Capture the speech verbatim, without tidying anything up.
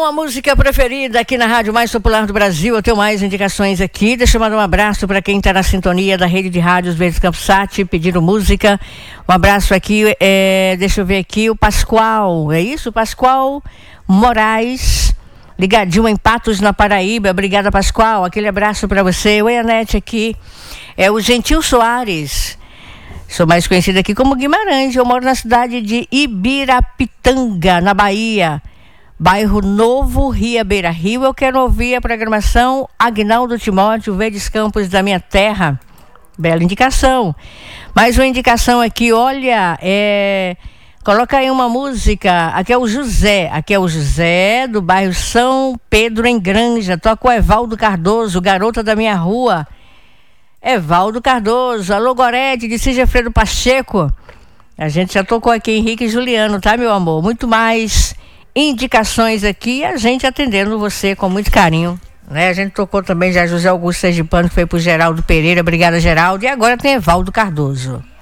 Bom, a música preferida aqui na Rádio Mais Popular do Brasil. Eu tenho mais indicações aqui. Deixa eu mandar um abraço para quem está na sintonia da rede de rádios Verdes Campos Sat, pedindo música. Um abraço aqui, é, deixa eu ver aqui, o Pascoal, é isso? Pascoal Moraes, ligadinho em Patos, na Paraíba. Obrigada, Pascoal. Aquele abraço para você. Oi, Anete aqui. É o Gentil Soares. Sou mais conhecida aqui como Guimarães. Eu moro na cidade de Ibirapitanga, na Bahia. Bairro Novo, Ria Beira Rio. Eu quero ouvir a programação Agnaldo Timóteo, Verdes Campos da minha terra. Bela indicação. Mais uma indicação aqui, olha, é... coloca aí uma música. Aqui é o José, aqui é o José do bairro São Pedro em Granja. Toca o Evaldo Cardoso, Garota da Minha Rua. Evaldo Cardoso, alô Gorete, de Sigefredo Pacheco. A gente já tocou aqui Henrique e Juliano, tá, meu amor? Muito mais indicações aqui, a gente atendendo você com muito carinho, né? A gente tocou também já José Augusto Sergipano, que foi pro Geraldo Pereira, obrigada Geraldo, e agora tem Evaldo Cardoso.